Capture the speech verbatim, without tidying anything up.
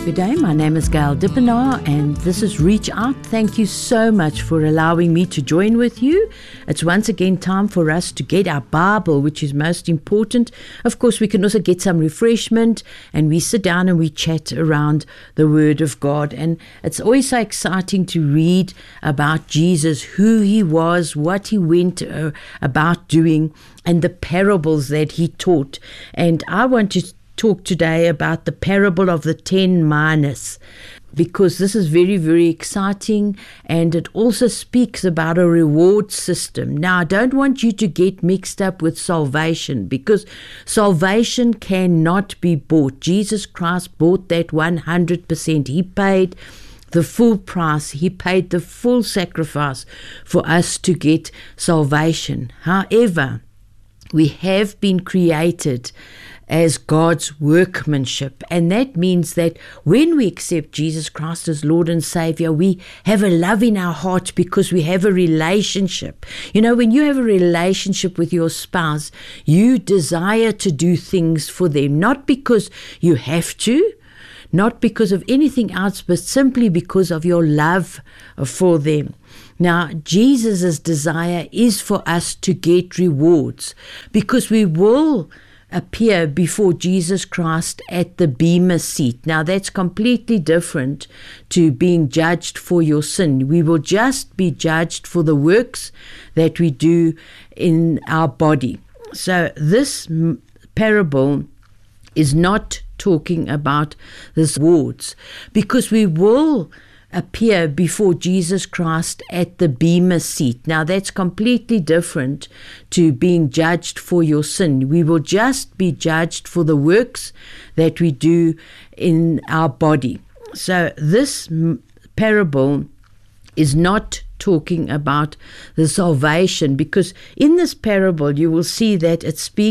Good day, my name is Gail Dippenaar and this is Reach Out. Thank you so much for allowing me to join with you. It's once again time for us to get our Bible, which is most important. Of course, we can also get some refreshment and we sit down and we chat around the Word of God. And it's always so exciting to read about Jesus, who he was, what he went uh, about doing, and the parables that he taught. And I want to talk today about the parable of the ten minas, because this is very, very exciting and it also speaks about a reward system. Now, I don't want you to get mixed up with salvation, because salvation cannot be bought. Jesus Christ bought that one hundred percent. He paid the full price. He paid the full sacrifice for us to get salvation. However, we have been created as God's workmanship. And that means that when we accept Jesus Christ as Lord and Savior, we have a love in our heart because we have a relationship. You know, when you have a relationship with your spouse, you desire to do things for them, not because you have to, not because of anything else, but simply because of your love for them. Now, Jesus' desire is for us to get rewards, because we will appear before Jesus Christ at the Bema seat. Now, that's completely different to being judged for your sin. We will just be judged for the works that we do in our body. So this parable is not talking about this rewards, because we will appear before Jesus Christ at the Bema seat. Now, that's completely different to being judged for your sin. We will just be judged for the works that we do in our body. So this parable is not talking about the salvation, because in this parable you will see that it speaks